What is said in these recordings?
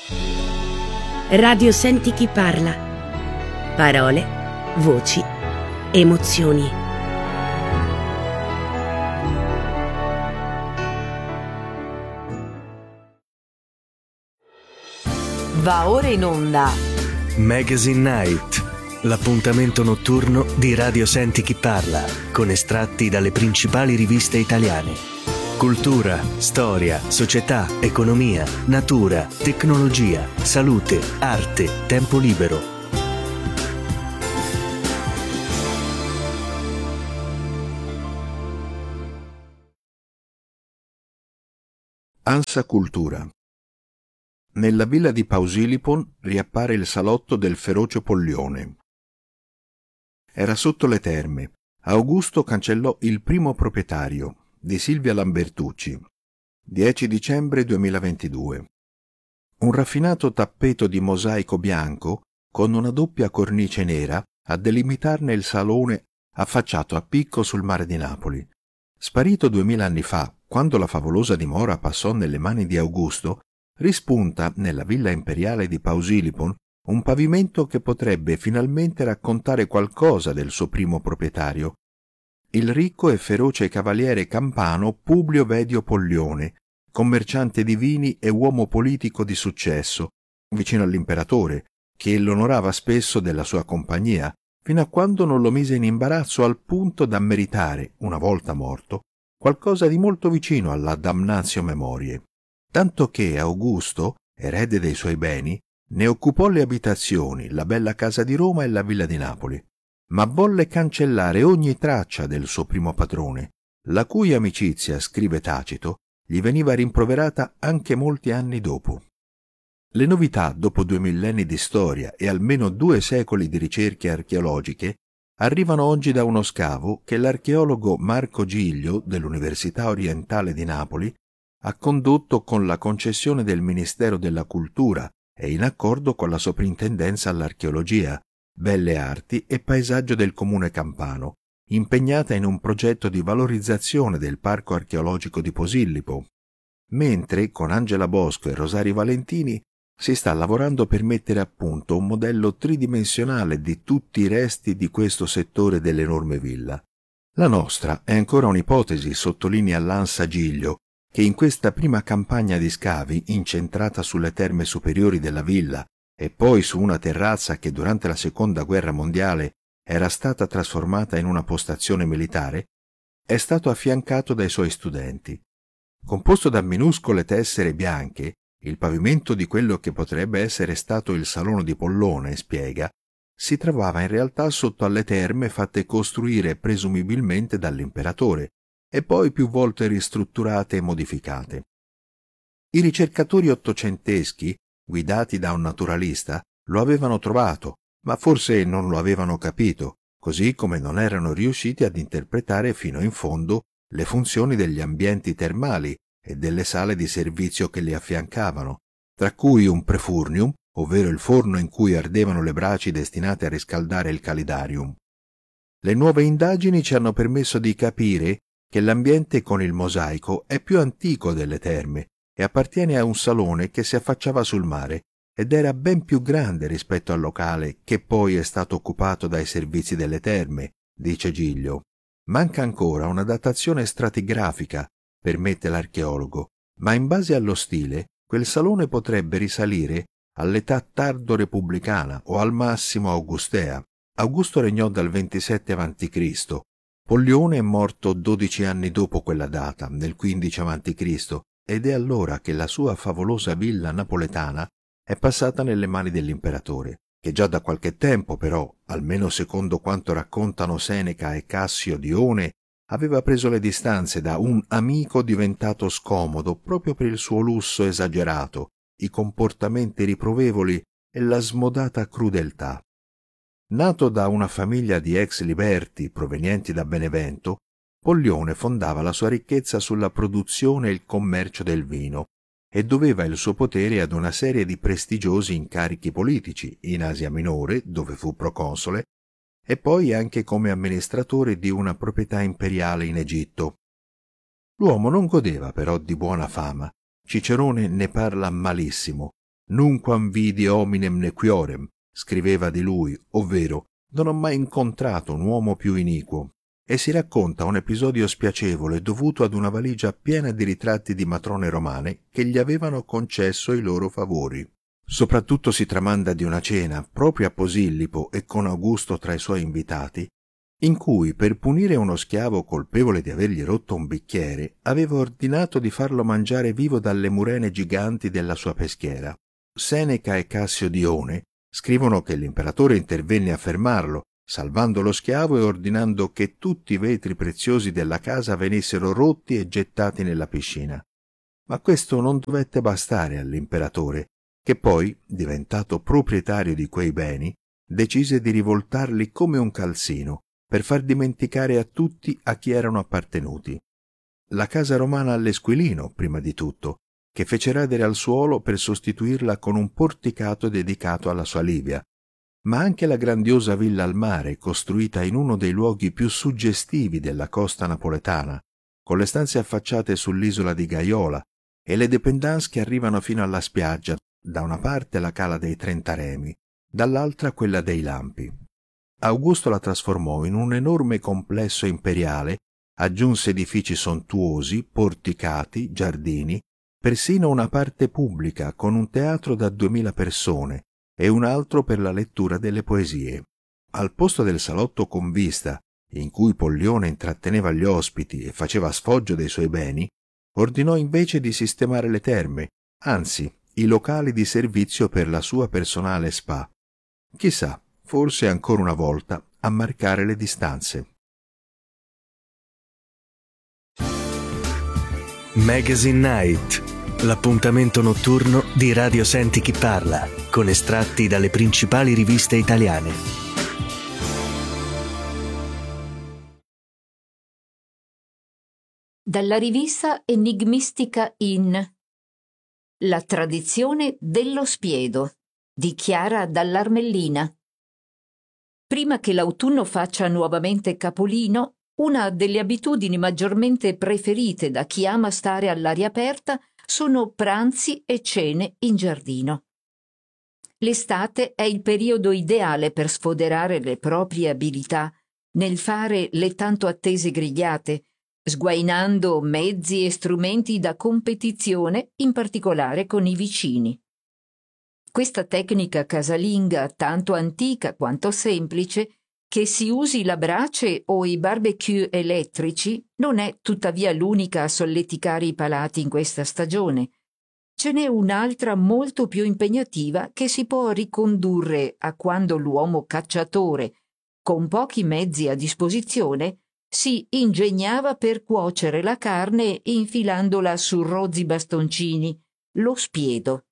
Radio Senti chi parla. Parole, voci, emozioni. Va ora in onda Magazine Night, l'appuntamento notturno di Radio Senti chi parla, con estratti dalle principali riviste italiane. Cultura, storia, società, economia, natura, tecnologia, salute, arte, tempo libero. Ansa Cultura. Nella villa di Pausilipon riappare il salotto del feroce Pollione. Era sotto le terme. Augusto cancellò Il primo proprietario di Silvia Lambertucci. 10 dicembre 2022. Un raffinato tappeto di mosaico bianco con una doppia cornice nera a delimitarne il salone affacciato a picco sul mare di Napoli. Sparito 2000 anni fa, quando la favolosa dimora passò nelle mani di Augusto, rispunta nella villa imperiale di Pausilipon un pavimento che potrebbe finalmente raccontare qualcosa del suo primo proprietario, il ricco e feroce cavaliere campano Publio Vedio Pollione, commerciante di vini e uomo politico di successo, vicino all'imperatore, che l'onorava spesso della sua compagnia, fino a quando non lo mise in imbarazzo al punto da meritare, una volta morto, qualcosa di molto vicino alla damnatio memoriae. Tanto che Augusto, erede dei suoi beni, ne occupò le abitazioni, la bella casa di Roma e la villa di Napoli, ma volle cancellare ogni traccia del suo primo padrone, la cui amicizia, scrive Tacito, gli veniva rimproverata anche molti anni dopo. Le novità, dopo 2 millenni di storia e almeno 2 secoli di ricerche archeologiche, arrivano oggi da uno scavo che l'archeologo Marco Giglio dell'Università Orientale di Napoli ha condotto con la concessione del Ministero della Cultura e in accordo con la Soprintendenza all'Archeologia, Belle Arti e Paesaggio del Comune Campano, impegnata in un progetto di valorizzazione del Parco Archeologico di Posillipo, mentre con Angela Bosco e Rosario Valentini si sta lavorando per mettere a punto un modello tridimensionale di tutti i resti di questo settore dell'enorme villa. La nostra è ancora un'ipotesi, sottolinea l'Ansa Giglio, che in questa prima campagna di scavi, incentrata sulle terme superiori della villa e poi su una terrazza che durante la Seconda Guerra Mondiale era stata trasformata in una postazione militare, è stato affiancato dai suoi studenti. Composto da minuscole tessere bianche, il pavimento di quello che potrebbe essere stato il Salone di Pollone, spiega, si trovava in realtà sotto alle terme fatte costruire presumibilmente dall'imperatore, e poi più volte ristrutturate e modificate. I ricercatori ottocenteschi, guidati da un naturalista, lo avevano trovato, ma forse non lo avevano capito, così come non erano riusciti ad interpretare fino in fondo le funzioni degli ambienti termali e delle sale di servizio che li affiancavano, tra cui un prefurnium, ovvero il forno in cui ardevano le braci destinate a riscaldare il calidarium. Le nuove indagini ci hanno permesso di capire che l'ambiente con il mosaico è più antico delle terme e appartiene a un salone che si affacciava sul mare ed era ben più grande rispetto al locale che poi è stato occupato dai servizi delle terme, dice Giglio. Manca ancora una datazione stratigrafica, permette l'archeologo, ma in base allo stile quel salone potrebbe risalire all'età tardo-repubblicana o al massimo augustea. Augusto regnò dal 27 a.C., Pollione è morto 12 anni dopo quella data, nel 15 a.C., ed è allora che la sua favolosa villa napoletana è passata nelle mani dell'imperatore, che già da qualche tempo però, almeno secondo quanto raccontano Seneca e Cassio Dione, aveva preso le distanze da un amico diventato scomodo proprio per il suo lusso esagerato, i comportamenti riprovevoli e la smodata crudeltà. Nato da una famiglia di ex liberti provenienti da Benevento, Pollione fondava la sua ricchezza sulla produzione e il commercio del vino e doveva il suo potere ad una serie di prestigiosi incarichi politici in Asia Minore, dove fu proconsole, e poi anche come amministratore di una proprietà imperiale in Egitto. L'uomo non godeva però di buona fama. Cicerone ne parla malissimo, Nunquam vidi hominem nequiorem, scriveva di lui, ovvero non ho mai incontrato un uomo più iniquo, e si racconta un episodio spiacevole dovuto ad una valigia piena di ritratti di matrone romane che gli avevano concesso i loro favori. Soprattutto si tramanda di una cena proprio a Posillipo e con Augusto tra i suoi invitati, in cui per punire uno schiavo colpevole di avergli rotto un bicchiere aveva ordinato di farlo mangiare vivo dalle murene giganti della sua peschiera. Seneca e Cassio Dione scrivono che l'imperatore intervenne a fermarlo, salvando lo schiavo e ordinando che tutti i vetri preziosi della casa venissero rotti e gettati nella piscina. Ma questo non dovette bastare all'imperatore, che poi, diventato proprietario di quei beni, decise di rivoltarli come un calzino, per far dimenticare a tutti a chi erano appartenuti. La casa romana all'Esquilino, prima di tutto, che fece radere al suolo per sostituirla con un porticato dedicato alla sua Livia, ma anche la grandiosa villa al mare, costruita in uno dei luoghi più suggestivi della costa napoletana, con le stanze affacciate sull'isola di Gaiola e le dépendance che arrivano fino alla spiaggia, da una parte la cala dei Trentaremi, dall'altra quella dei Lampi. Augusto la trasformò in un enorme complesso imperiale, aggiunse edifici sontuosi, porticati, giardini, persino una parte pubblica con un teatro da 2000 persone e un altro per la lettura delle poesie. Al posto del salotto con vista, in cui Pollione intratteneva gli ospiti e faceva sfoggio dei suoi beni, ordinò invece di sistemare le terme, anzi, i locali di servizio per la sua personale spa. Chissà, forse ancora una volta a marcare le distanze. Magazine Night, l'appuntamento notturno di Radio Senti Chi Parla, con estratti dalle principali riviste italiane. Dalla rivista enigmistica in La tradizione dello spiedo di Chiara Dall'Armellina. Prima che l'autunno faccia nuovamente capolino, una delle abitudini maggiormente preferite da chi ama stare all'aria aperta sono pranzi e cene in giardino. L'estate è il periodo ideale per sfoderare le proprie abilità nel fare le tanto attese grigliate, sguainando mezzi e strumenti da competizione, in particolare con i vicini. Questa tecnica casalinga, tanto antica quanto semplice, che si usi la brace o i barbecue elettrici, non è tuttavia l'unica a solleticare i palati in questa stagione. Ce n'è un'altra molto più impegnativa che si può ricondurre a quando l'uomo cacciatore, con pochi mezzi a disposizione, si ingegnava per cuocere la carne infilandola su rozzi bastoncini, lo spiedo.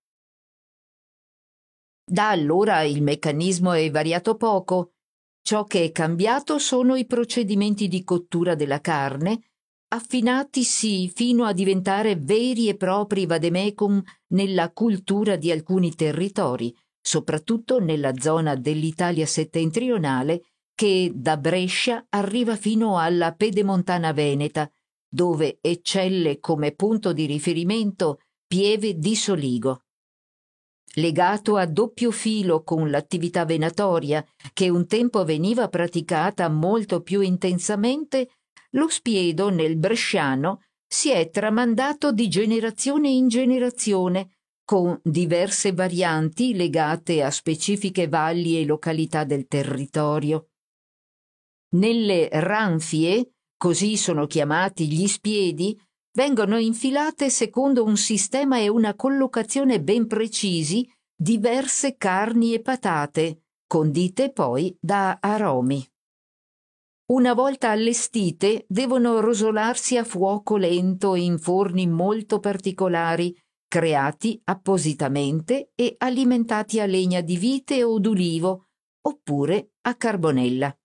Da allora il meccanismo è variato poco. Ciò che è cambiato sono i procedimenti di cottura della carne, affinatisi fino a diventare veri e propri vademecum nella cultura di alcuni territori, soprattutto nella zona dell'Italia settentrionale che da Brescia arriva fino alla Pedemontana Veneta, dove eccelle come punto di riferimento Pieve di Soligo. Legato a doppio filo con l'attività venatoria, che un tempo veniva praticata molto più intensamente, lo spiedo nel bresciano si è tramandato di generazione in generazione, con diverse varianti legate a specifiche valli e località del territorio. Nelle ranfie, così sono chiamati gli spiedi, vengono infilate secondo un sistema e una collocazione ben precisi diverse carni e patate, condite poi da aromi. Una volta allestite, devono rosolarsi a fuoco lento in forni molto particolari, creati appositamente e alimentati a legna di vite o d'ulivo, oppure a carbonella.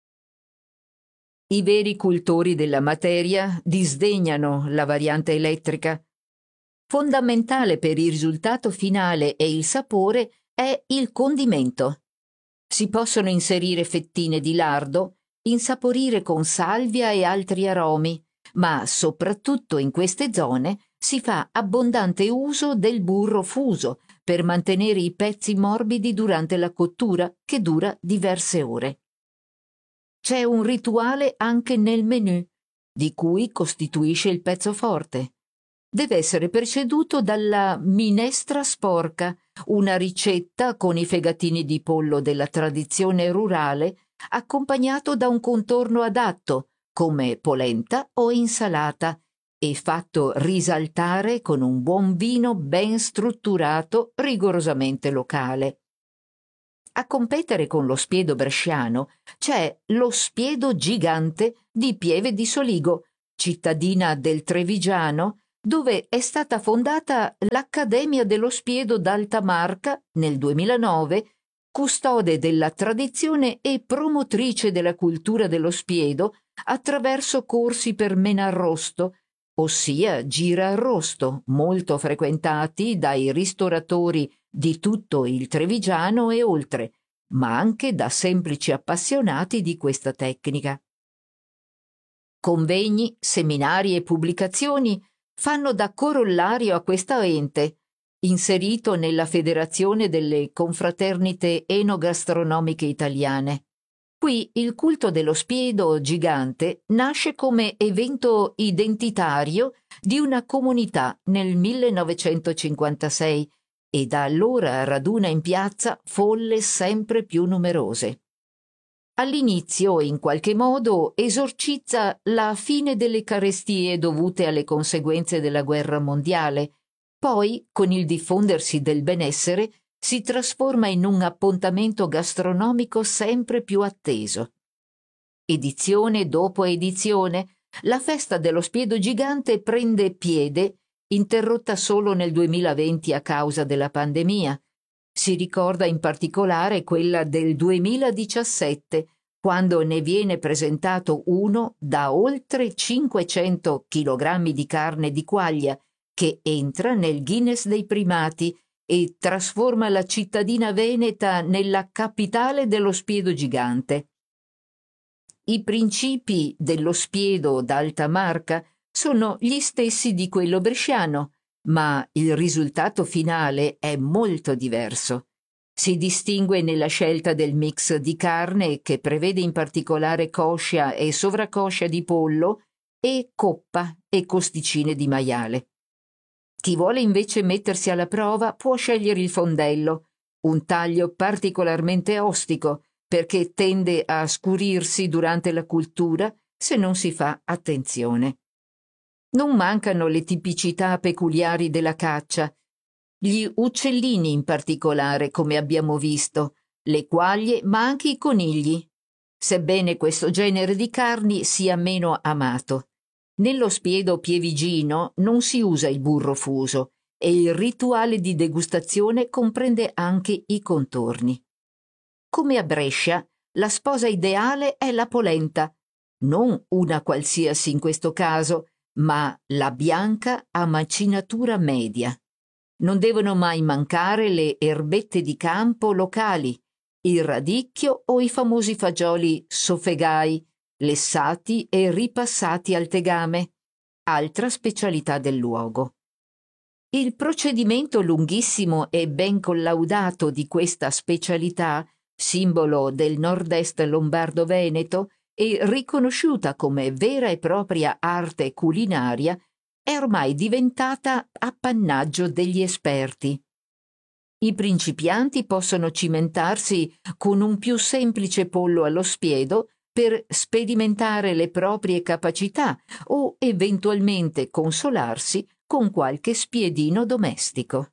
I veri cultori della materia disdegnano la variante elettrica. Fondamentale per il risultato finale e il sapore è il condimento. Si possono inserire fettine di lardo, insaporire con salvia e altri aromi, ma soprattutto in queste zone si fa abbondante uso del burro fuso per mantenere i pezzi morbidi durante la cottura, che dura diverse ore. C'è un rituale anche nel menù, di cui costituisce il pezzo forte. Deve essere preceduto dalla minestra sporca, una ricetta con i fegatini di pollo della tradizione rurale, accompagnato da un contorno adatto, come polenta o insalata, e fatto risaltare con un buon vino ben strutturato, rigorosamente locale. A competere con lo spiedo bresciano c'è lo spiedo gigante di Pieve di Soligo, cittadina del Trevigiano, dove è stata fondata l'Accademia dello Spiedo d'Alta Marca nel 2009, custode della tradizione e promotrice della cultura dello spiedo attraverso corsi per menarrosto, ossia girarrosto, molto frequentati dai ristoratori di tutto il Trevigiano e oltre, ma anche da semplici appassionati di questa tecnica. Convegni, seminari e pubblicazioni fanno da corollario a questa ente, inserito nella Federazione delle Confraternite Enogastronomiche Italiane. Qui il culto dello spiedo gigante nasce come evento identitario di una comunità nel 1956 e da allora raduna in piazza folle sempre più numerose. All'inizio, in qualche modo, esorcizza la fine delle carestie dovute alle conseguenze della guerra mondiale, poi, con il diffondersi del benessere, si trasforma in un appuntamento gastronomico sempre più atteso. Edizione dopo edizione, la festa dello spiedo gigante prende piede, interrotta solo nel 2020 a causa della pandemia. Si ricorda in particolare quella del 2017, quando ne viene presentato uno da oltre 500 kg di carne di quaglia, che entra nel Guinness dei primati e trasforma la cittadina veneta nella capitale dello spiedo gigante. I principi dello spiedo d'alta marca sono gli stessi di quello bresciano, ma il risultato finale è molto diverso. Si distingue nella scelta del mix di carne, che prevede in particolare coscia e sovracoscia di pollo e coppa e costicine di maiale. Chi vuole invece mettersi alla prova può scegliere il fondello, un taglio particolarmente ostico perché tende a scurirsi durante la cottura se non si fa attenzione. Non mancano le tipicità peculiari della caccia, gli uccellini in particolare, come abbiamo visto, le quaglie, ma anche i conigli, sebbene questo genere di carni sia meno amato. Nello spiedo pievigino non si usa il burro fuso e il rituale di degustazione comprende anche i contorni. Come a Brescia, la sposa ideale è la polenta, non una qualsiasi in questo caso, ma la bianca a macinatura media. Non devono mai mancare le erbette di campo locali, il radicchio o i famosi fagioli sofegai, lessati e ripassati al tegame, altra specialità del luogo. Il procedimento lunghissimo e ben collaudato di questa specialità, simbolo del nord-est lombardo-veneto e riconosciuta come vera e propria arte culinaria, è ormai diventata appannaggio degli esperti. I principianti possono cimentarsi con un più semplice pollo allo spiedo per sperimentare le proprie capacità o eventualmente consolarsi con qualche spiedino domestico.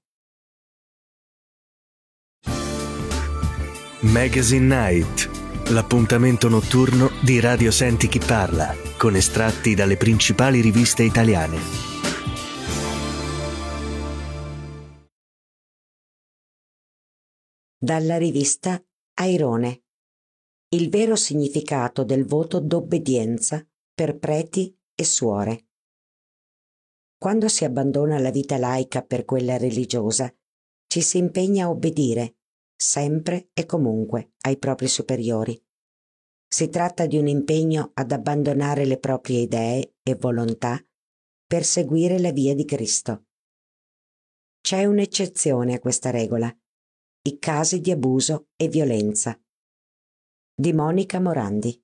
Magazine Night, l'appuntamento notturno di Radio Senti Chi Parla, con estratti dalle principali riviste italiane. Dalla rivista Airone. Il vero significato del voto d'obbedienza per preti e suore. Quando si abbandona la vita laica per quella religiosa, ci si impegna a obbedire, sempre e comunque, ai propri superiori. Si tratta di un impegno ad abbandonare le proprie idee e volontà per seguire la via di Cristo. C'è un'eccezione a questa regola: i casi di abuso e violenza. Di Monica Morandi.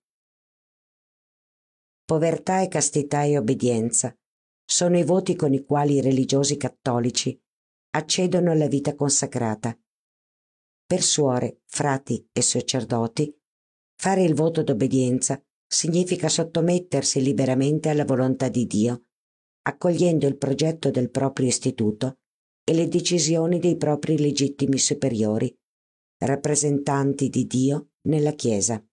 Povertà e castità e obbedienza sono i voti con i quali i religiosi cattolici accedono alla vita consacrata. Per suore, frati e sacerdoti, fare il voto d'obbedienza significa sottomettersi liberamente alla volontà di Dio, accogliendo il progetto del proprio istituto e le decisioni dei propri legittimi superiori, rappresentanti di Dio nella Chiesa.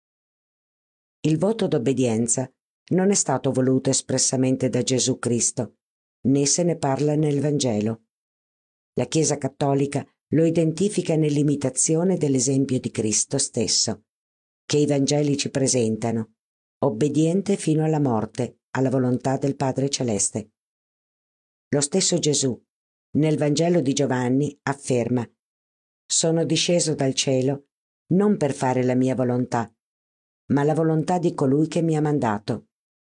Il voto d'obbedienza non è stato voluto espressamente da Gesù Cristo, né se ne parla nel Vangelo. La Chiesa cattolica lo identifica nell'imitazione dell'esempio di Cristo stesso, che i Vangeli ci presentano, obbediente fino alla morte alla volontà del Padre Celeste. Lo stesso Gesù, nel Vangelo di Giovanni, afferma: «Sono disceso dal cielo non per fare la mia volontà, ma la volontà di colui che mi ha mandato».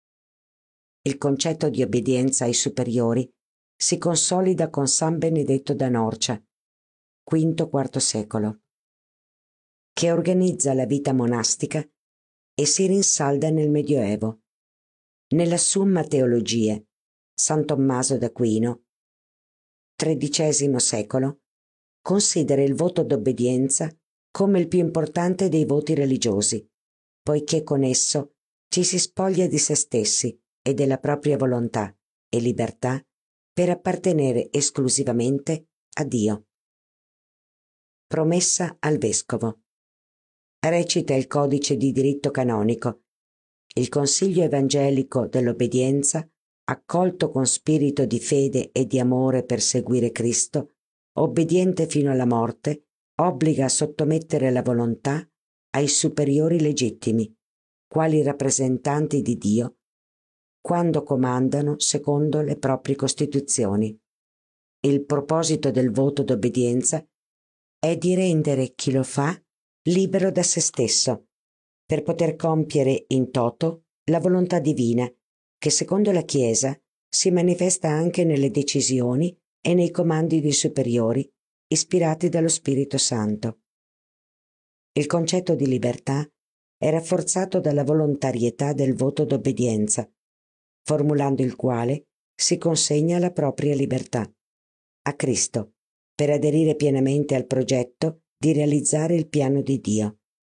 Il concetto di obbedienza ai superiori si consolida con San Benedetto da Norcia, V-IV secolo, che organizza la vita monastica e si rinsalda nel Medioevo. Nella Summa Theologiae, San Tommaso d'Aquino, XIII secolo, considera il voto d'obbedienza come il più importante dei voti religiosi, poiché con esso ci si spoglia di se stessi e della propria volontà e libertà per appartenere esclusivamente a Dio. Promessa al Vescovo. Recita il Codice di diritto canonico: il Consiglio evangelico dell'obbedienza, accolto con spirito di fede e di amore per seguire Cristo, obbediente fino alla morte, obbliga a sottomettere la volontà ai superiori legittimi, quali rappresentanti di Dio, quando comandano secondo le proprie costituzioni. Il proposito del voto d'obbedienza è di rendere chi lo fa libero da se stesso, per poter compiere in toto la volontà divina, che secondo la Chiesa si manifesta anche nelle decisioni e nei comandi dei superiori, ispirati dallo Spirito Santo. Il concetto di libertà è rafforzato dalla volontarietà del voto d'obbedienza, formulando il quale si consegna la propria libertà a Cristo per aderire pienamente al progetto di realizzare il piano di Dio.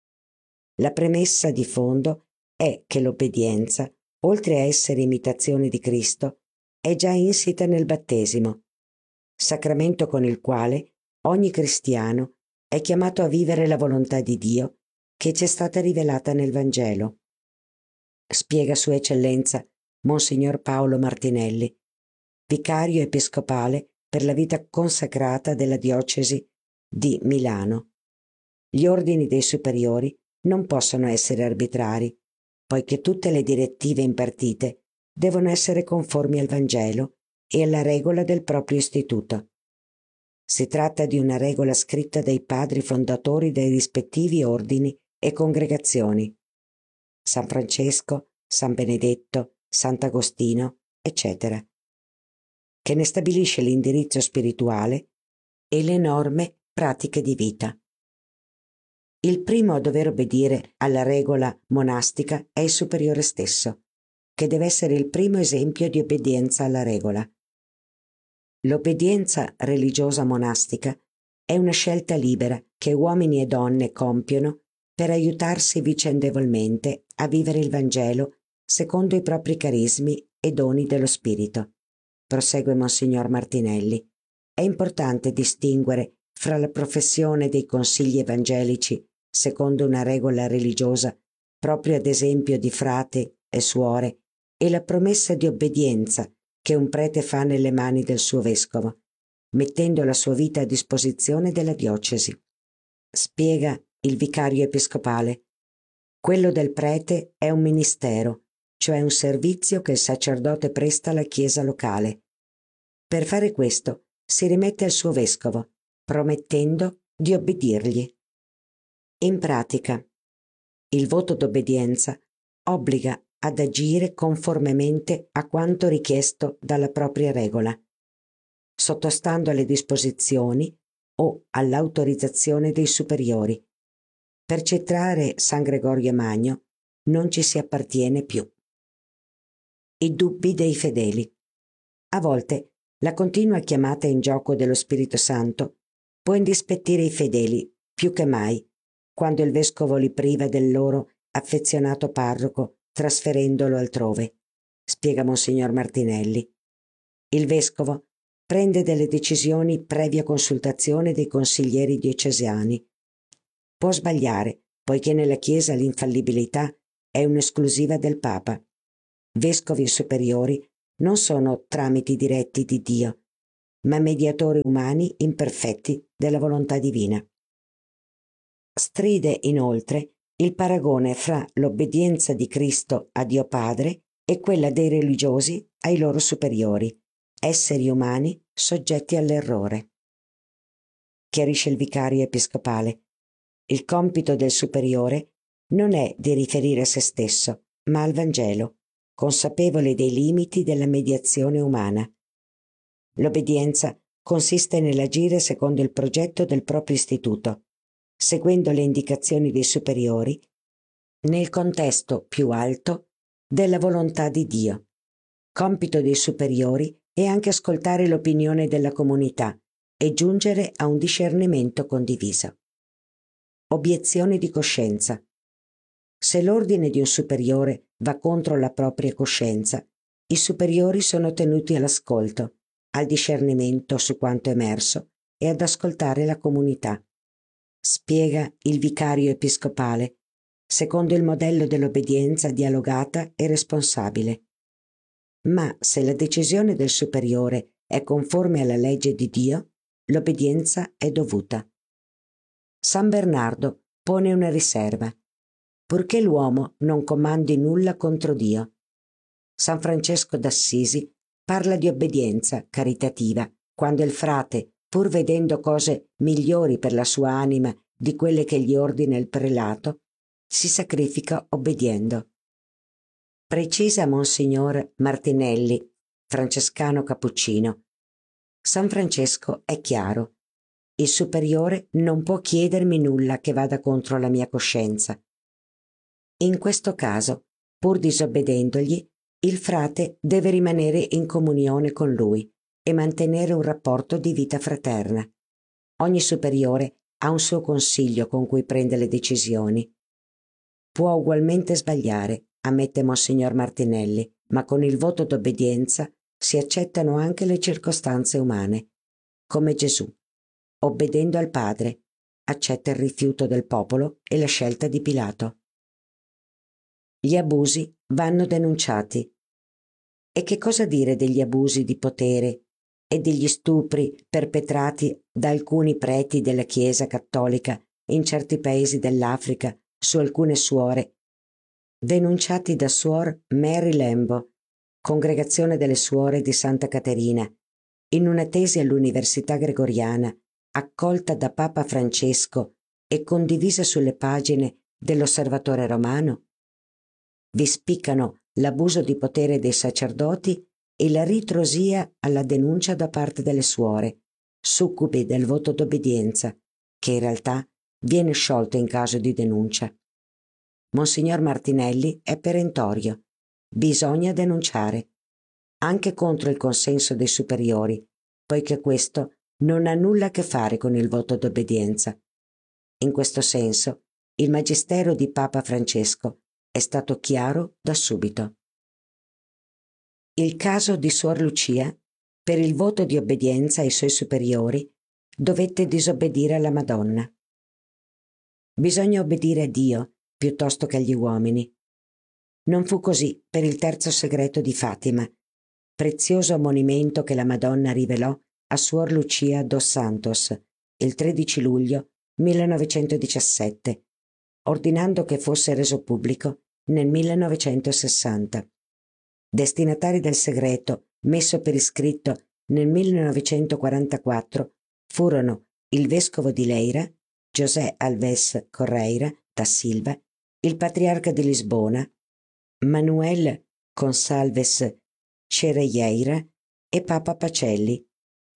La premessa di fondo è che l'obbedienza, oltre a essere imitazione di Cristo, è già insita nel battesimo, sacramento con il quale ogni cristiano è chiamato a vivere la volontà di Dio che ci è stata rivelata nel Vangelo. Spiega Sua Eccellenza Monsignor Paolo Martinelli, vicario episcopale per la vita consacrata della diocesi di Milano. Gli ordini dei superiori non possono essere arbitrari, poiché tutte le direttive impartite devono essere conformi al Vangelo e alla regola del proprio istituto. Si tratta di una regola scritta dai padri fondatori dei rispettivi ordini e congregazioni: San Francesco, San Benedetto, Sant'Agostino, eccetera, che ne stabilisce l'indirizzo spirituale e le norme pratiche di vita. Il primo a dover obbedire alla regola monastica è il superiore stesso, che deve essere il primo esempio di obbedienza alla regola. L'obbedienza religiosa monastica è una scelta libera che uomini e donne compiono per aiutarsi vicendevolmente a vivere il Vangelo secondo i propri carismi e doni dello Spirito. Prosegue Monsignor Martinelli. È importante distinguere fra la professione dei consigli evangelici secondo una regola religiosa, proprio ad esempio di frate e suore, e la promessa di obbedienza che un prete fa nelle mani del suo vescovo, mettendo la sua vita a disposizione della diocesi. Spiega il vicario episcopale: quello del prete è un ministero, cioè un servizio che il sacerdote presta alla chiesa locale. Per fare questo si rimette al suo vescovo, promettendo di obbedirgli. In pratica, il voto d'obbedienza obbliga ad agire conformemente a quanto richiesto dalla propria regola. sottostando alle disposizioni o all'autorizzazione dei superiori. Per citare San Gregorio Magno, non ci si appartiene più. I dubbi dei fedeli. A volte la continua chiamata in gioco dello Spirito Santo può indispettire i fedeli più che mai quando il vescovo li priva del loro affezionato parroco trasferendolo altrove, spiega Monsignor Martinelli. Il vescovo prende delle decisioni previa consultazione dei consiglieri diocesani. Può sbagliare, poiché nella Chiesa l'infallibilità è un'esclusiva del Papa. Vescovi e superiori non sono tramiti diretti di Dio, ma mediatori umani imperfetti della volontà divina. Stride inoltre il paragone fra l'obbedienza di Cristo a Dio Padre e quella dei religiosi ai loro superiori, esseri umani soggetti all'errore. Chiarisce il vicario episcopale: il compito del superiore non è di riferire a se stesso, ma al Vangelo, consapevole dei limiti della mediazione umana. L'obbedienza consiste nell'agire secondo il progetto del proprio istituto, seguendo le indicazioni dei superiori, nel contesto più alto della volontà di Dio. Compito dei superiori è anche ascoltare l'opinione della comunità e giungere a un discernimento condiviso. Obiezioni di coscienza. Se l'ordine di un superiore va contro la propria coscienza, i superiori sono tenuti all'ascolto, al discernimento su quanto emerso e ad ascoltare la comunità. Spiega il vicario episcopale, secondo il modello dell'obbedienza dialogata e responsabile. Ma se la decisione del superiore è conforme alla legge di Dio, l'obbedienza è dovuta. San Bernardo pone una riserva: purché l'uomo non comandi nulla contro Dio. San Francesco d'Assisi parla di obbedienza caritativa quando il frate, pur vedendo cose migliori per la sua anima di quelle che gli ordina il prelato, si sacrifica obbediendo. Precisa Monsignor Martinelli, francescano cappuccino: San Francesco è chiaro. Il superiore non può chiedermi nulla che vada contro la mia coscienza. In questo caso, pur disobbedendogli, il frate deve rimanere in comunione con lui e mantenere un rapporto di vita fraterna. Ogni superiore ha un suo consiglio con cui prende le decisioni. Può ugualmente sbagliare, ammette Monsignor Martinelli, ma con il voto d'obbedienza si accettano anche le circostanze umane. Come Gesù, obbedendo al Padre, accetta il rifiuto del popolo e la scelta di Pilato. Gli abusi vanno denunciati. E che cosa dire degli abusi di potere e degli stupri perpetrati da alcuni preti della Chiesa cattolica in certi paesi dell'Africa su alcune suore, denunciati da Suor Mary Lembo, Congregazione delle Suore di Santa Caterina, in una tesi all'Università Gregoriana, accolta da Papa Francesco e condivisa sulle pagine dell'Osservatore Romano? Vi spiccano l'abuso di potere dei sacerdoti e la ritrosia alla denuncia da parte delle suore, succubi del voto d'obbedienza, che in realtà viene sciolto in caso di denuncia. Monsignor Martinelli è perentorio: bisogna denunciare, anche contro il consenso dei superiori, poiché questo non ha nulla a che fare con il voto d'obbedienza. In questo senso, il magistero di Papa Francesco è stato chiaro da subito. Il caso di Suor Lucia, per il voto di obbedienza ai suoi superiori, dovette disobbedire alla Madonna. Bisogna obbedire a Dio piuttosto che agli uomini. Non fu così per il terzo segreto di Fatima, prezioso ammonimento che la Madonna rivelò a Suor Lucia dos Santos il 13 luglio 1917, ordinando che fosse reso pubblico nel 1960. Destinatari del segreto messo per iscritto nel 1944 furono il vescovo di Leira, José Alves Correira da Silva, il patriarca di Lisbona, Manuel Gonçalves Cerejeira e Papa Pacelli,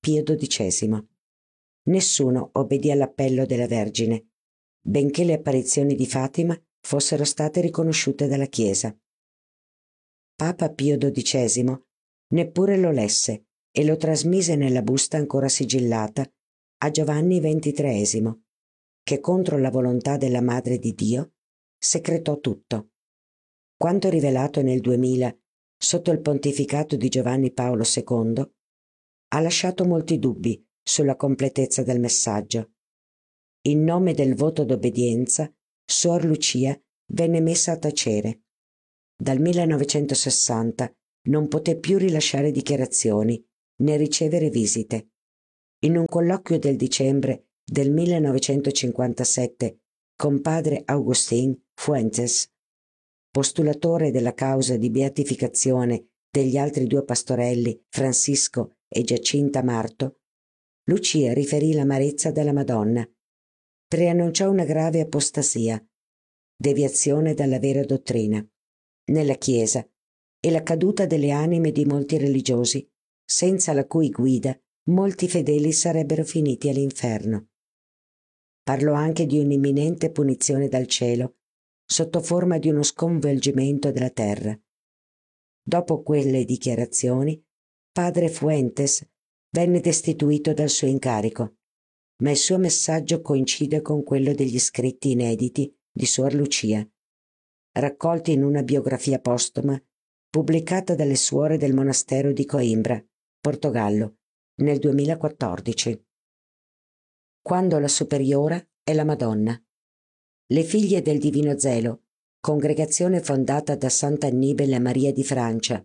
Pio XII. Nessuno obbedì all'appello della Vergine, benché le apparizioni di Fatima fossero state riconosciute dalla Chiesa. Papa Pio XII neppure lo lesse e lo trasmise nella busta ancora sigillata a Giovanni XXIII, che contro la volontà della Madre di Dio secretò tutto. Quanto rivelato nel 2000 sotto il pontificato di Giovanni Paolo II ha lasciato molti dubbi sulla completezza del messaggio. In nome del voto d'obbedienza, Suor Lucia venne messa a tacere. Dal 1960 non poté più rilasciare dichiarazioni né ricevere visite. In un colloquio del dicembre del 1957 con padre Agustín Fuentes, postulatore della causa di beatificazione degli altri due pastorelli, Francisco e Giacinta Marto, Lucia riferì l'amarezza della Madonna, preannunciò una grave apostasia, deviazione dalla vera dottrina, nella Chiesa e la caduta delle anime di molti religiosi, senza la cui guida molti fedeli sarebbero finiti all'inferno. Parlò anche di un'imminente punizione dal cielo, sotto forma di uno sconvolgimento della terra. Dopo quelle dichiarazioni, padre Fuentes venne destituito dal suo incarico, ma il suo messaggio coincide con quello degli scritti inediti di Suor Lucia, raccolti in una biografia postuma pubblicata dalle suore del monastero di Coimbra, Portogallo, nel 2014. Quando la superiora è la Madonna. Le figlie del Divino Zelo, congregazione fondata da Sant'Annibale Maria di Francia,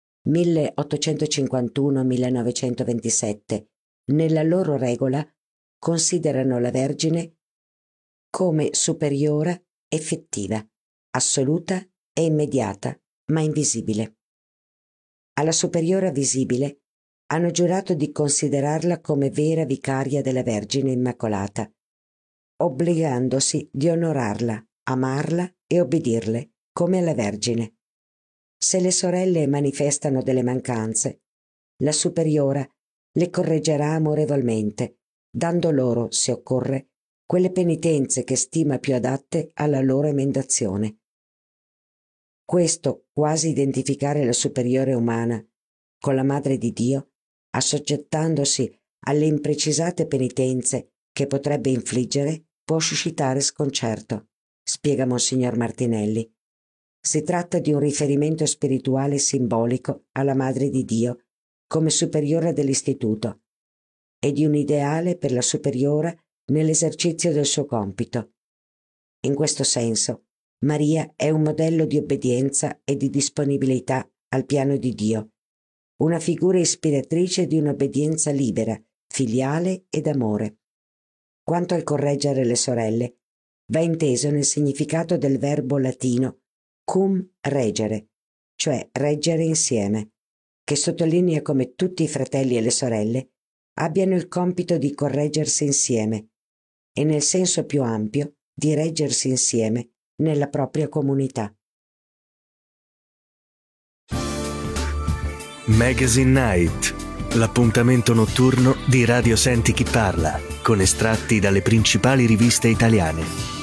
1851-1927, nella loro regola considerano la Vergine come superiora effettiva, assoluta e immediata, ma invisibile. Alla superiora visibile hanno giurato di considerarla come vera vicaria della Vergine Immacolata, obbligandosi di onorarla, amarla e obbedirle come alla Vergine. Se le sorelle manifestano delle mancanze, la superiora le correggerà amorevolmente, dando loro, se occorre, quelle penitenze che stima più adatte alla loro emendazione. Questo quasi identificare la superiore umana con la Madre di Dio, assoggettandosi alle imprecisate penitenze che potrebbe infliggere, può suscitare sconcerto, spiega Monsignor Martinelli. Si tratta di un riferimento spirituale simbolico alla Madre di Dio come superiora dell'istituto e di un ideale per la superiora nell'esercizio del suo compito. In questo senso, Maria è un modello di obbedienza e di disponibilità al piano di Dio, una figura ispiratrice di un'obbedienza libera, filiale e d'amore. Quanto al correggere le sorelle, va inteso nel significato del verbo latino cum reggere, cioè reggere insieme, che sottolinea come tutti i fratelli e le sorelle abbiano il compito di correggersi insieme e nel senso più ampio di reggersi insieme nella propria comunità. Magazine Night, l'appuntamento notturno di Radio Senti Chi Parla, con estratti dalle principali riviste italiane.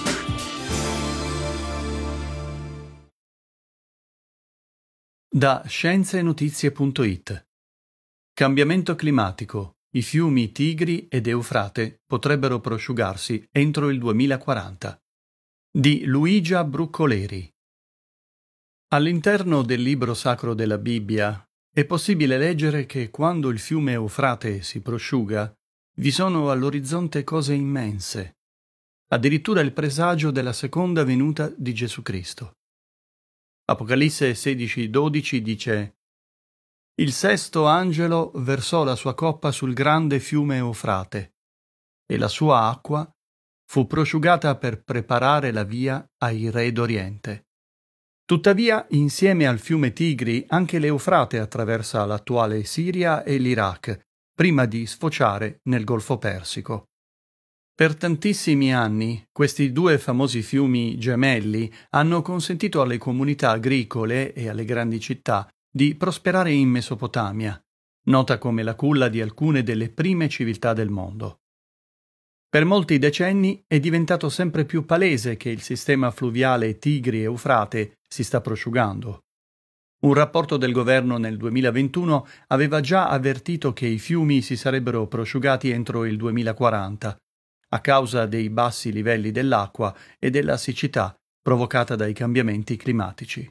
Da scienzenotitizie.it. Cambiamento climatico. I fiumi Tigri ed Eufrate potrebbero prosciugarsi entro il 2040. Di Luigia Bruccoleri. All'interno del libro sacro della Bibbia è possibile leggere che quando il fiume Eufrate si prosciuga, vi sono all'orizzonte cose immense, addirittura il presagio della seconda venuta di Gesù Cristo. Apocalisse 16:12 dice: «Il sesto angelo versò la sua coppa sul grande fiume Eufrate, e la sua acqua fu prosciugata per preparare la via ai re d'Oriente». Tuttavia, insieme al fiume Tigri, anche l'Eufrate attraversa l'attuale Siria e l'Iraq, prima di sfociare nel Golfo Persico. Per tantissimi anni, questi due famosi fiumi gemelli hanno consentito alle comunità agricole e alle grandi città di prosperare in Mesopotamia, nota come la culla di alcune delle prime civiltà del mondo. Per molti decenni è diventato sempre più palese che il sistema fluviale Tigri-Eufrate si sta prosciugando. Un rapporto del governo nel 2021 aveva già avvertito che i fiumi si sarebbero prosciugati entro il 2040, a causa dei bassi livelli dell'acqua e della siccità provocata dai cambiamenti climatici.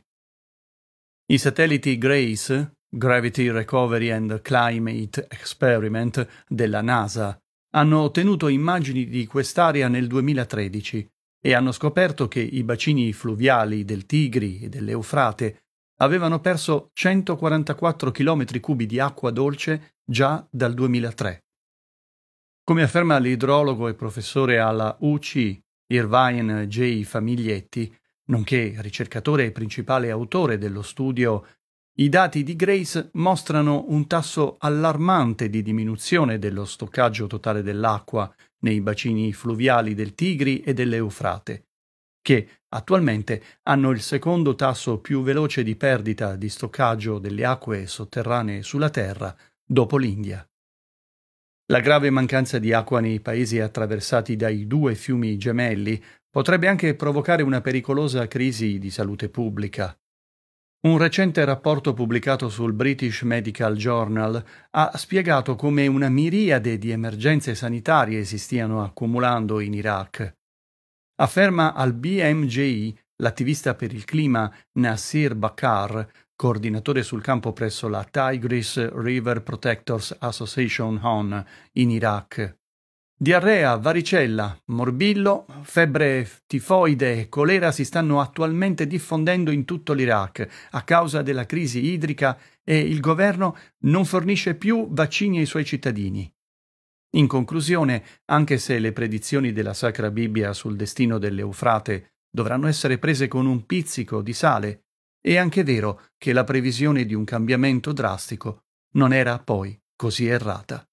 I satelliti GRACE, Gravity Recovery and Climate Experiment, della NASA, hanno ottenuto immagini di quest'area nel 2013 e hanno scoperto che i bacini fluviali del Tigri e dell'Eufrate avevano perso 144 km cubi di acqua dolce già dal 2003. Come afferma l'idrologo e professore alla UC Irvine J. Famiglietti, nonché ricercatore e principale autore dello studio, i dati di GRACE mostrano un tasso allarmante di diminuzione dello stoccaggio totale dell'acqua nei bacini fluviali del Tigri e dell'Eufrate, che attualmente hanno il secondo tasso più veloce di perdita di stoccaggio delle acque sotterranee sulla Terra dopo l'India. La grave mancanza di acqua nei paesi attraversati dai due fiumi gemelli potrebbe anche provocare una pericolosa crisi di salute pubblica. Un recente rapporto pubblicato sul British Medical Journal ha spiegato come una miriade di emergenze sanitarie si stiano accumulando in Iraq. Afferma al BMJ l'attivista per il clima Nasir Bakar, coordinatore sul campo presso la Tigris River Protectors Association HON in Iraq. Diarrea, varicella, morbillo, febbre tifoide e colera si stanno attualmente diffondendo in tutto l'Iraq a causa della crisi idrica e il governo non fornisce più vaccini ai suoi cittadini. In conclusione, anche se le predizioni della Sacra Bibbia sul destino dell'Eufrate dovranno essere prese con un pizzico di sale, è anche vero che la previsione di un cambiamento drastico non era poi così errata.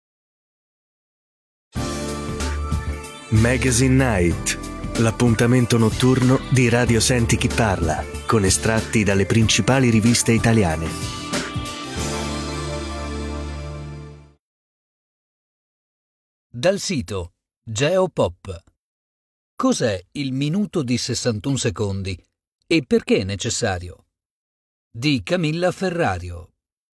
Magazine Night, l'appuntamento notturno di Radio Senti Chi Parla, con estratti dalle principali riviste italiane. Dal sito Geopop. Cos'è il minuto di 61 secondi e perché è necessario? Di Camilla Ferrario.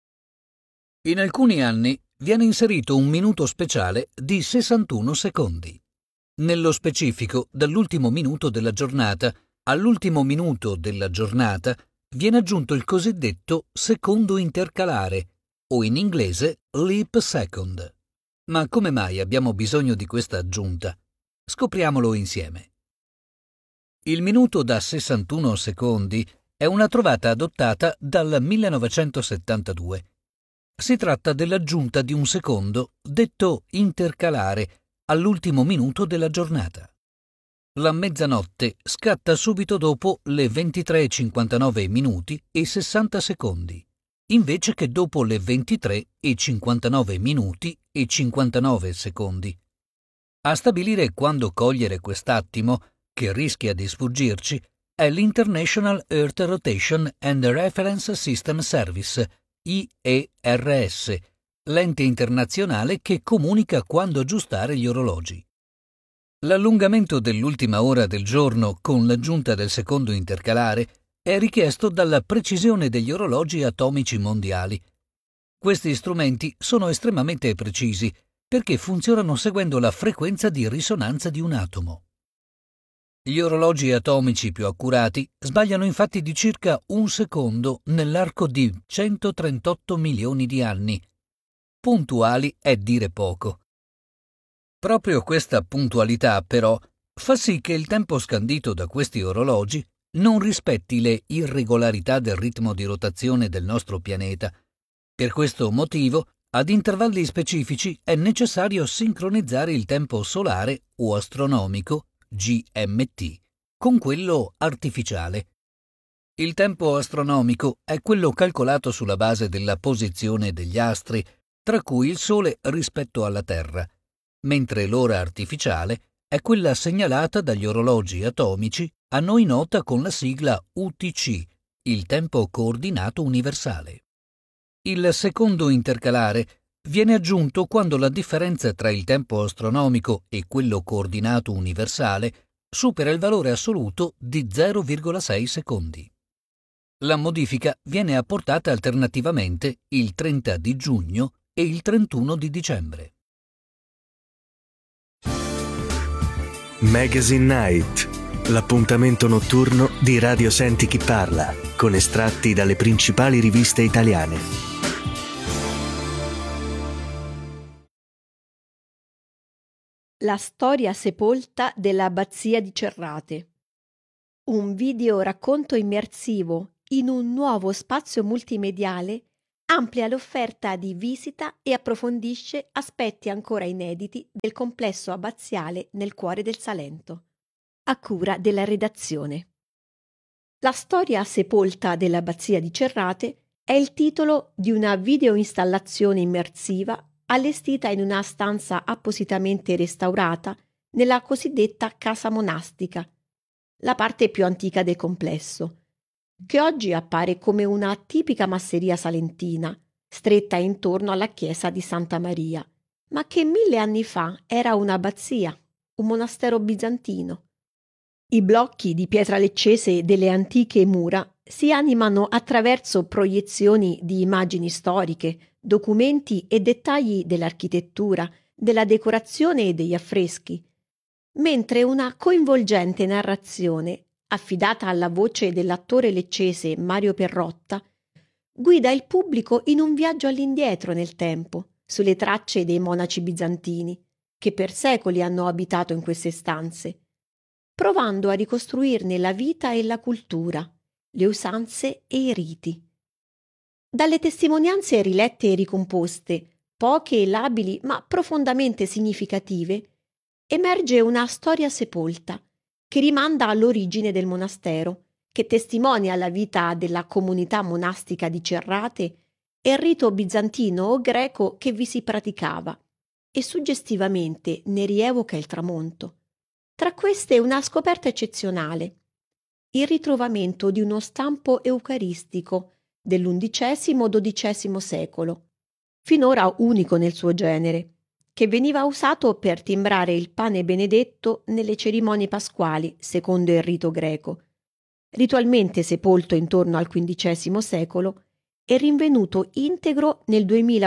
In alcuni anni viene inserito un minuto speciale di 61 secondi. Nello specifico, dall'ultimo minuto della giornata all'ultimo minuto della giornata viene aggiunto il cosiddetto secondo intercalare, o in inglese leap second. Ma come mai abbiamo bisogno di questa aggiunta? Scopriamolo insieme. Il minuto da 61 secondi è una trovata adottata dal 1972. Si tratta dell'aggiunta di un secondo, detto intercalare, all'ultimo minuto della giornata. La mezzanotte scatta subito dopo le 23:59 minuti e 60 secondi, invece che dopo le 23:59 minuti e 59 secondi. A stabilire quando cogliere quest'attimo, che rischia di sfuggirci, è l'International Earth Rotation and Reference System Service, IERS, l'ente internazionale che comunica quando aggiustare gli orologi. L'allungamento dell'ultima ora del giorno con l'aggiunta del secondo intercalare è richiesto dalla precisione degli orologi atomici mondiali. Questi strumenti sono estremamente precisi perché funzionano seguendo la frequenza di risonanza di un atomo. Gli orologi atomici più accurati sbagliano infatti di circa un secondo nell'arco di 138 milioni di anni. Puntuali è dire poco. Proprio questa puntualità, però, fa sì che il tempo scandito da questi orologi non rispetti le irregolarità del ritmo di rotazione del nostro pianeta. Per questo motivo, ad intervalli specifici è necessario sincronizzare il tempo solare o astronomico, GMT, con quello artificiale. Il tempo astronomico è quello calcolato sulla base della posizione degli astri, tra cui il Sole rispetto alla Terra, mentre l'ora artificiale è quella segnalata dagli orologi atomici a noi nota con la sigla UTC, il tempo coordinato universale. Il secondo intercalare viene aggiunto quando la differenza tra il tempo astronomico e quello coordinato universale supera il valore assoluto di 0,6 secondi. La modifica viene apportata alternativamente il 30 di giugno e il 31 di dicembre. Magazine Night, l'appuntamento notturno di Radio Senti Chi Parla, con estratti dalle principali riviste italiane. La storia sepolta dell'abbazia di Cerrate. Un video racconto immersivo in un nuovo spazio multimediale amplia l'offerta di visita e approfondisce aspetti ancora inediti del complesso abbaziale nel cuore del Salento, a cura della redazione. La storia sepolta dell'abbazia di Cerrate è il titolo di una videoinstallazione immersiva allestita in una stanza appositamente restaurata nella cosiddetta casa monastica, la parte più antica del complesso, che oggi appare come una tipica masseria salentina, stretta intorno alla chiesa di Santa Maria, ma che 1000 anni fa era un'abbazia, un monastero bizantino. I blocchi di pietra leccese delle antiche mura si animano attraverso proiezioni di immagini storiche, documenti e dettagli dell'architettura, della decorazione e degli affreschi, mentre una coinvolgente narrazione, affidata alla voce dell'attore leccese Mario Perrotta, guida il pubblico in un viaggio all'indietro nel tempo, sulle tracce dei monaci bizantini, che per secoli hanno abitato in queste stanze, provando a ricostruirne la vita e la cultura, le usanze e i riti. Dalle testimonianze rilette e ricomposte, poche e labili ma profondamente significative, emerge una storia sepolta che rimanda all'origine del monastero, che testimonia la vita della comunità monastica di Cerrate e il rito bizantino o greco che vi si praticava, e suggestivamente ne rievoca il tramonto. Tra queste una scoperta eccezionale, il ritrovamento di uno stampo eucaristico dell'XI-XII secolo, finora unico nel suo genere, che veniva usato per timbrare il pane benedetto nelle cerimonie pasquali secondo il rito greco, ritualmente sepolto intorno al XV secolo e rinvenuto integro nel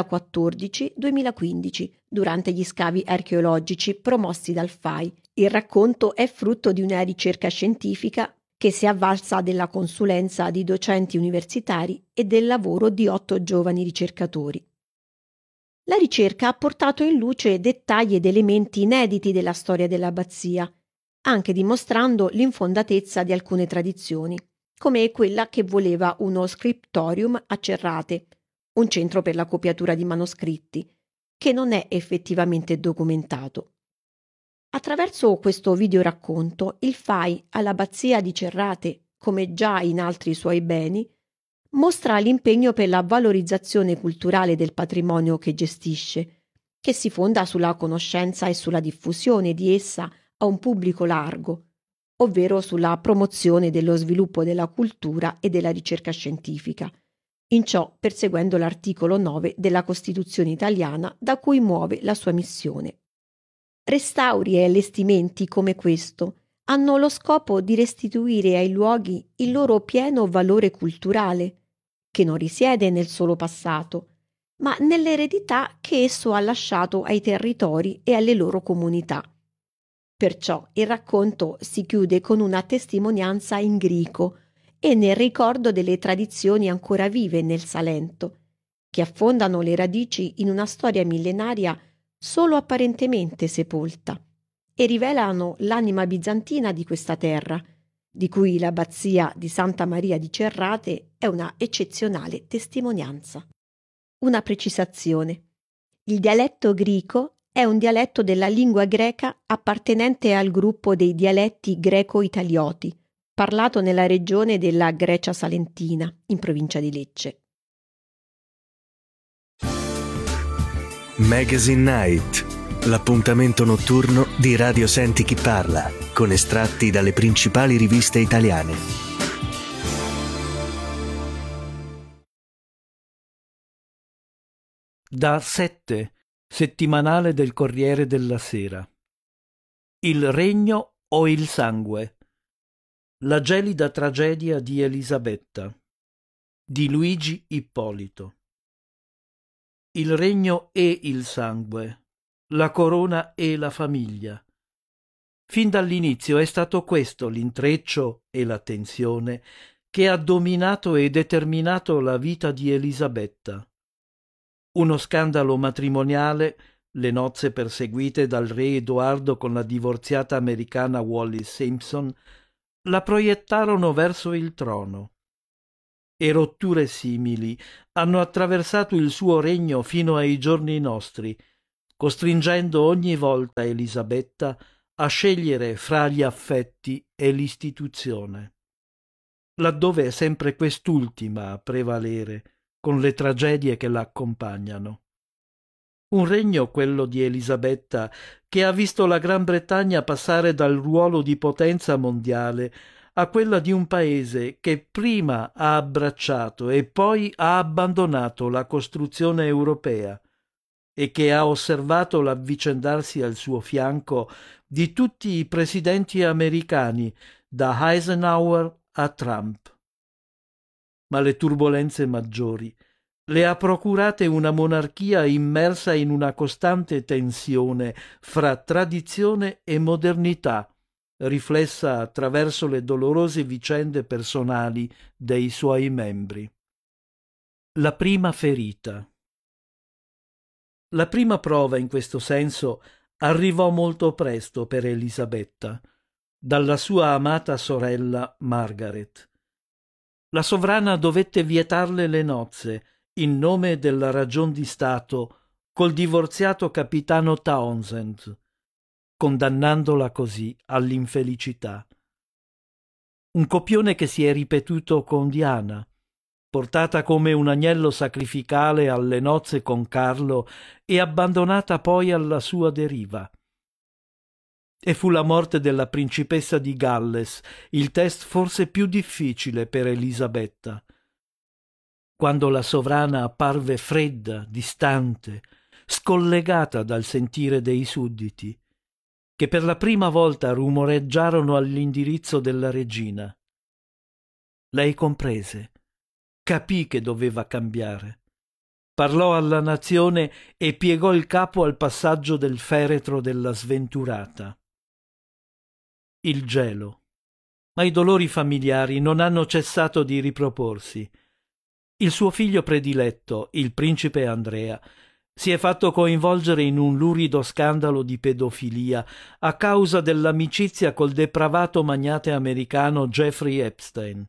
2014-2015 durante gli scavi archeologici promossi dal FAI. Il racconto è frutto di una ricerca scientifica che si è avvalsa della consulenza di docenti universitari e del lavoro di 8 giovani ricercatori. La ricerca ha portato in luce dettagli ed elementi inediti della storia dell'abbazia, anche dimostrando l'infondatezza di alcune tradizioni, come quella che voleva uno scriptorium a Cerrate, un centro per la copiatura di manoscritti, che non è effettivamente documentato. Attraverso questo videoracconto, il FAI all'abbazia di Cerrate, come già in altri suoi beni, mostra l'impegno per la valorizzazione culturale del patrimonio che gestisce, che si fonda sulla conoscenza e sulla diffusione di essa a un pubblico largo, ovvero sulla promozione dello sviluppo della cultura e della ricerca scientifica, in ciò perseguendo l'articolo 9 della Costituzione italiana da cui muove la sua missione. Restauri e allestimenti come questo hanno lo scopo di restituire ai luoghi il loro pieno valore culturale, che non risiede nel solo passato, ma nell'eredità che esso ha lasciato ai territori e alle loro comunità. Perciò il racconto si chiude con una testimonianza in greco e nel ricordo delle tradizioni ancora vive nel Salento, che affondano le radici in una storia millenaria solo apparentemente sepolta e rivelano l'anima bizantina di questa terra, di cui l'abbazia di Santa Maria di Cerrate è una eccezionale testimonianza. Una precisazione. Il dialetto greco è un dialetto della lingua greca appartenente al gruppo dei dialetti greco-italioti, parlato nella regione della Grecia Salentina, in provincia di Lecce. Magazine Night, l'appuntamento notturno di Radio Senti Chi Parla, con estratti dalle principali riviste italiane. da 7, settimanale del Corriere della Sera. Il regno o il sangue? La gelida tragedia di Elisabetta, di Luigi Ippolito. Il regno e il sangue, la corona e la famiglia. Fin dall'inizio è stato questo l'intreccio e la tensione che ha dominato e determinato la vita di Elisabetta. Uno scandalo matrimoniale, le nozze perseguite dal re Edoardo con la divorziata americana Wallis Simpson, la proiettarono verso il trono. E rotture simili hanno attraversato il suo regno fino ai giorni nostri, costringendo ogni volta Elisabetta a scegliere fra gli affetti e l'istituzione. Laddove è sempre quest'ultima a prevalere, con le tragedie che la accompagnano. Un regno, quello di Elisabetta, che ha visto la Gran Bretagna passare dal ruolo di potenza mondiale a quella di un paese che prima ha abbracciato e poi ha abbandonato la costruzione europea e che ha osservato l'avvicendarsi al suo fianco di tutti i presidenti americani, da Eisenhower a Trump. Ma le turbolenze maggiori le ha procurate una monarchia immersa in una costante tensione fra tradizione e modernità, riflessa attraverso le dolorose vicende personali dei suoi membri. La prima ferita. La prima prova in questo senso arrivò molto presto per Elisabetta, dalla sua amata sorella Margaret. La sovrana dovette vietarle le nozze, in nome della ragion di Stato, col divorziato capitano Townsend, condannandola così all'infelicità. Un copione che si è ripetuto con Diana, portata come un agnello sacrificale alle nozze con Carlo e abbandonata poi alla sua deriva. E fu la morte della principessa di Galles il test forse più difficile per Elisabetta. Quando la sovrana apparve fredda, distante, scollegata dal sentire dei sudditi, che per la prima volta rumoreggiarono all'indirizzo della regina. Lei comprese, capì che doveva cambiare. Parlò alla nazione e piegò il capo al passaggio del feretro della sventurata. Il gelo. Ma i dolori familiari non hanno cessato di riproporsi. Il suo figlio prediletto, il principe Andrea, si è fatto coinvolgere in un lurido scandalo di pedofilia a causa dell'amicizia col depravato magnate americano Jeffrey Epstein.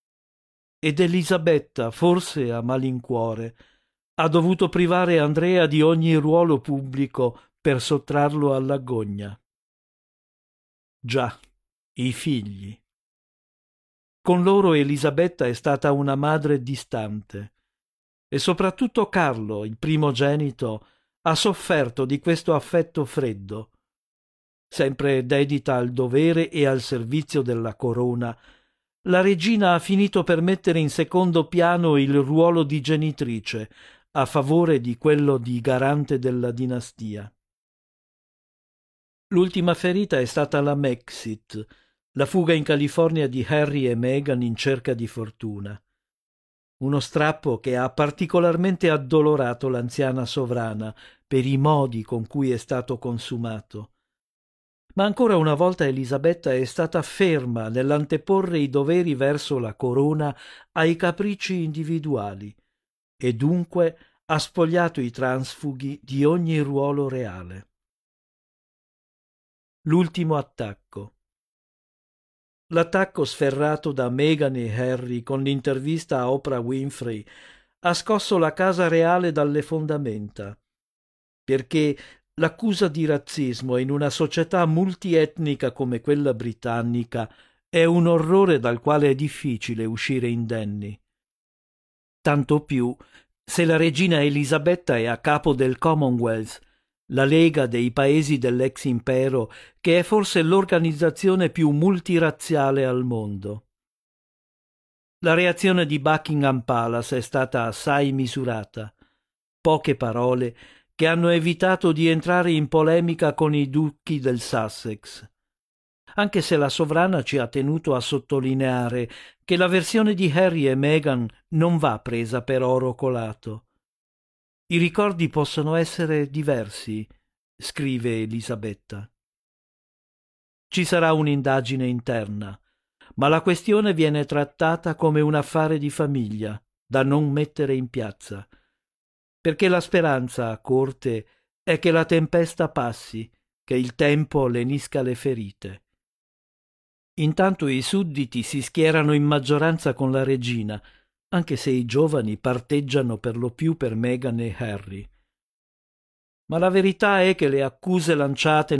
Ed Elisabetta, forse a malincuore, ha dovuto privare Andrea di ogni ruolo pubblico per sottrarlo all'agonia. Già, i figli. Con loro Elisabetta è stata una madre distante e soprattutto Carlo, il primogenito, ha sofferto di questo affetto freddo. Sempre dedita al dovere e al servizio della corona, la regina ha finito per mettere in secondo piano il ruolo di genitrice a favore di quello di garante della dinastia. L'ultima ferita è stata la Mexit, la fuga in California di Harry e Meghan in cerca di fortuna. Uno strappo che ha particolarmente addolorato l'anziana sovrana per i modi con cui è stato consumato. Ma ancora una volta Elisabetta è stata ferma nell'anteporre i doveri verso la corona ai capricci individuali e dunque ha spogliato i transfughi di ogni ruolo reale. L'ultimo attacco. L'attacco sferrato da Meghan e Harry con l'intervista a Oprah Winfrey ha scosso la casa reale dalle fondamenta, perché l'accusa di razzismo in una società multietnica come quella britannica è un orrore dal quale è difficile uscire indenni. Tanto più se la regina Elisabetta è a capo del Commonwealth, la Lega dei paesi dell'ex impero, che è forse l'organizzazione più multirazziale al mondo. La reazione di Buckingham Palace è stata assai misurata. poche parole che hanno evitato di entrare in polemica con i duchi del Sussex, anche se la sovrana ci ha tenuto a sottolineare che la versione di Harry e Meghan non va presa per oro colato. I ricordi possono essere diversi, scrive Elisabetta. Ci sarà un'indagine interna, ma la questione viene trattata come un affare di famiglia, da non mettere in piazza, perché la speranza a corte è che la tempesta passi, che il tempo lenisca le ferite. Intanto i sudditi si schierano in maggioranza con la regina, anche se i giovani parteggiano per lo più per Meghan e Harry. Ma la verità è che le accuse lanciate